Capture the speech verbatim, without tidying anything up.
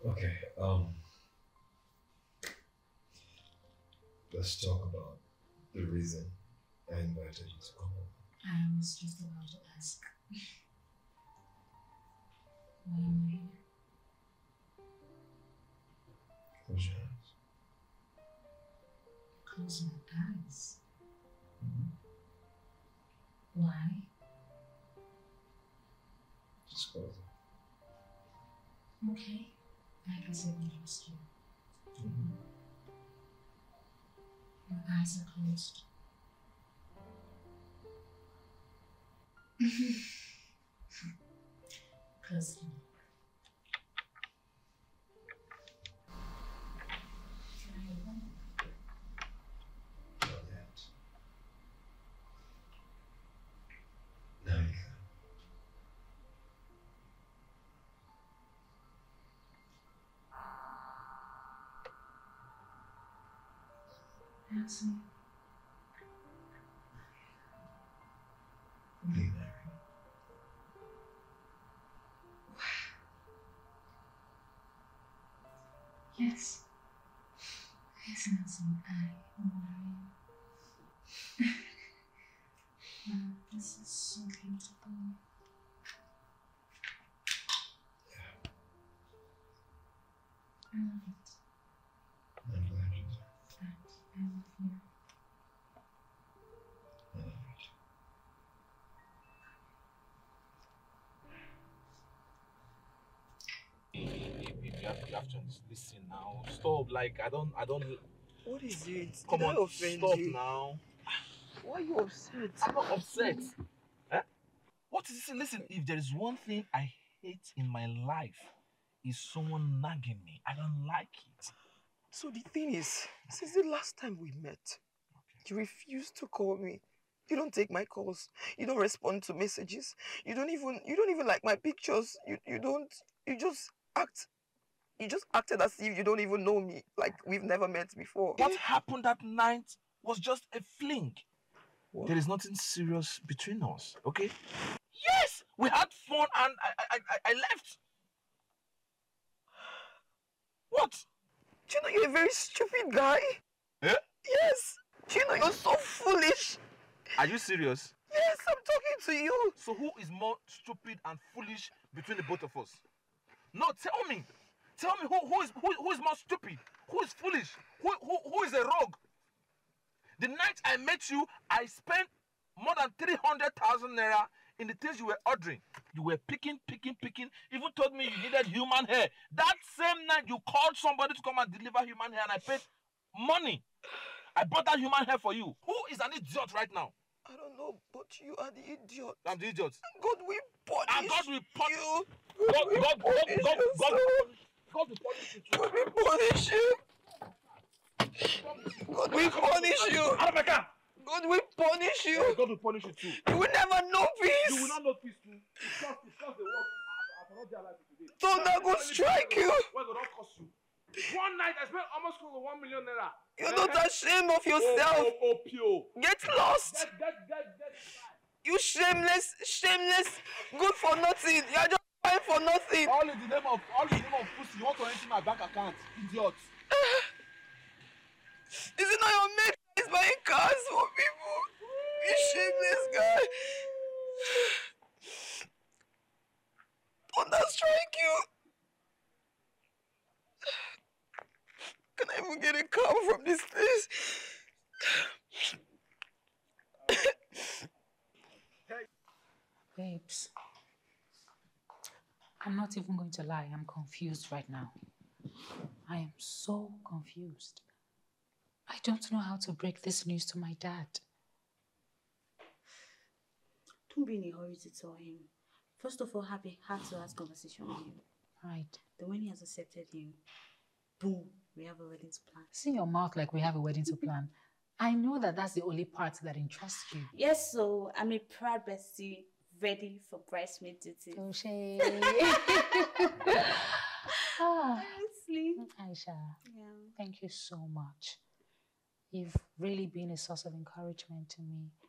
Okay, um, let's talk about the reason I invited you to come over. I was just about to ask. Why am I here? Close your eyes. Close my eyes. Mm-hmm. Why? Just close them. Okay. I can say we trust you. Mm-hmm. Your eyes are closed. Close them. Can I open? Not yet. Now you can. Answer me. Will you marry me? Yes. Yes, Nancy, I am marrying. Wow, this is so beautiful. Yeah, I love it. I'm glad you do. And I love you. I love you too. You have, you have to listen now. Stop. Like I don't, I don't. What is it? Come Did on, I offend stop you? now. Why are you upset? I'm not upset. Eh? What is it? Listen, if there is one thing I hate in my life, is someone nagging me. I don't like it. So the thing is, since the last time we met, Okay. you refuse to call me. You don't take my calls. You don't respond to messages. You don't even you don't even like my pictures. You you don't you just act you just acted as if you don't even know me, like we've never met before. What happened that night was just a fling. What? There is nothing serious between us, okay? Yes, we had fun and I I, I, I left. What? Do you know you're a very stupid guy? Eh? Yes. Do you know you're so foolish? Are you serious? Yes, I'm talking to you. So who is more stupid and foolish between the both of us? No, tell me. Tell me who, who is who, who is more stupid? Who is foolish? Who, who, who is a rogue? The night I met you, I spent more than three hundred thousand naira in the things you were ordering. You were picking, picking, picking. Even told me you needed human hair. That same night, you called somebody to come and deliver human hair, and I paid money. I bought that human hair for you. Who is an idiot right now? I don't know, but you are the idiot. I'm the idiot. God will punish And God will punish you. God, will God, God, punish God, you, God, sir. will punish- God will punish you too. God will punish you. God will punish you. Out of my car! God will punish Yeah, you. God will punish you too. You will never know peace. You will not know peace too. It's just, it's just the work. I, I cannot be alive today. Thunder go strike you. Where God don't cost you. One night I spent almost close to one million naira. You're not ashamed of yourself. Oh, oh, oh, pure. Get lost. Get, get, get, get. You shameless, shameless, good for nothing. You're just fine for nothing. All in the name of, all in the name of pussy. You want to enter my bank account, idiot. Is it not your mate that is buying cars for people? You shameless guy. Thunder strike you. Can I even get a car from this place? Babes, I'm not even going to lie. I'm confused right now. I am so confused. I don't know how to break this news to my dad. Don't be in a hurry to tell him. First of all, have a heart-to-heart conversation with him. Right. Then when he has accepted you, boom, we have a wedding to plan. See your mouth like we have a wedding to plan. I know that that's the only part that interests you. Yes, so I'm a proud bestie, ready for bridesmaid duty. Oh, Shay. Ah, Honestly. Aisha, Yeah. thank you so much. You've really been a source of encouragement to me.